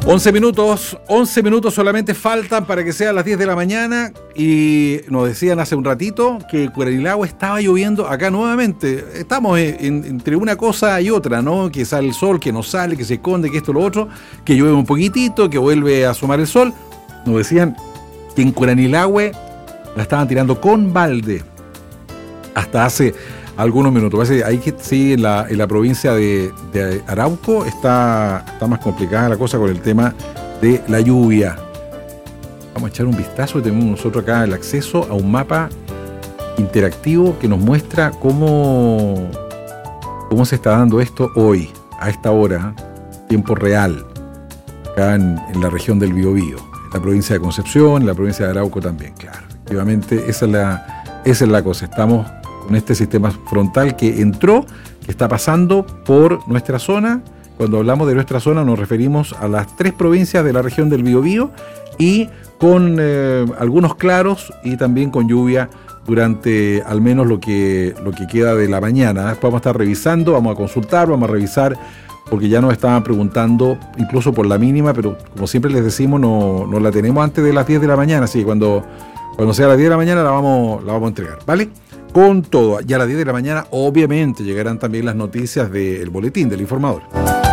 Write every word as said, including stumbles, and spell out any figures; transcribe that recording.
once minutos, once minutos solamente faltan para que sean las diez de la mañana y nos decían hace un ratito que Curanilahue estaba lloviendo acá nuevamente. Estamos en, en, entre una cosa y otra, ¿no? Que sale el sol, que no sale, que se esconde, que esto, lo otro, que llueve un poquitito, que vuelve a asomar el sol. Nos decían que en Curanilahue la estaban tirando con balde hasta hace algunos minutos. Parece que ahí que sí, en la, en la provincia de, de Arauco está, está más complicada la cosa con el tema de la lluvia. Vamos a echar un vistazo. Tenemos nosotros acá el acceso a un mapa interactivo que nos muestra cómo, cómo se está dando esto hoy, a esta hora, tiempo real, acá en, en la región del Biobío, en la provincia de Concepción, en la provincia de Arauco también, claro. Efectivamente, esa es la, esa es la cosa. Estamos con este sistema frontal que entró, que está pasando por nuestra zona. Cuando hablamos de nuestra zona nos referimos a las tres provincias de la región del Biobío y con eh, algunos claros y también con lluvia durante al menos lo que, lo que queda de la mañana. Después vamos a estar revisando, vamos a consultar, vamos a revisar, porque ya nos estaban preguntando incluso por la mínima, pero como siempre les decimos, no, no la tenemos antes de las diez de la mañana, así que cuando, cuando sea las diez de la mañana la vamos, la vamos a entregar, ¿vale? Con todo. Y a las diez de la mañana, obviamente, llegarán también las noticias del boletín del informador.